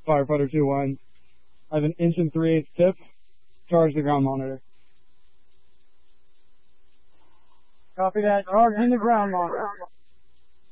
Firefighter 2-1. I have an 1 3/8" tip. Charge the ground monitor. Copy that. Charge in the ground monitor.